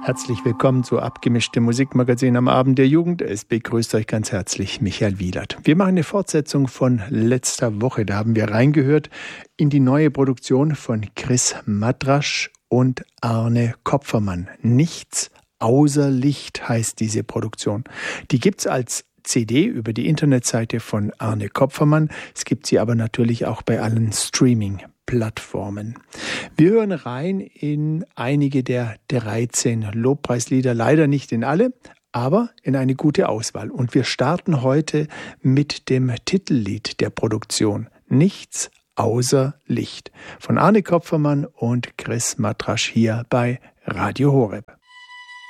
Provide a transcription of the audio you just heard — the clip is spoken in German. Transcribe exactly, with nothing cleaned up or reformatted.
Herzlich willkommen zu Abgemischtem Musikmagazin am Abend der Jugend. Es begrüßt euch ganz herzlich Michael Wielert. Wir machen eine Fortsetzung von letzter Woche. Da haben wir reingehört in die neue Produktion von Chris Madrasch und Arne Kopfermann. Nichts außer Licht heißt diese Produktion. Die gibt's als C D über die Internetseite von Arne Kopfermann. Es gibt sie aber natürlich auch bei allen Streaming-Plattformen. Wir hören rein in einige der dreizehn Lobpreislieder, leider nicht in alle, aber in eine gute Auswahl. Und wir starten heute mit dem Titellied der Produktion, Nichts außer Licht, von Arne Kopfermann und Chris Madrasch hier bei Radio Horeb.